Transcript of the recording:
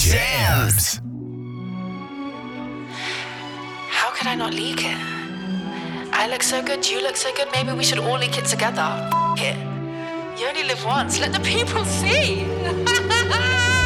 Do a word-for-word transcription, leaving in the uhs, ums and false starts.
Jams. How could I not leak it? I look so good, you look so good, maybe we should all leak it together. F it. You only live once, let the people see.